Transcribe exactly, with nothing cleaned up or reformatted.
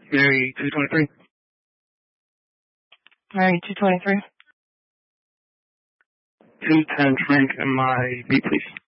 Mary two twenty-three. Mary two twenty-three. two ten Frank and my beat, please.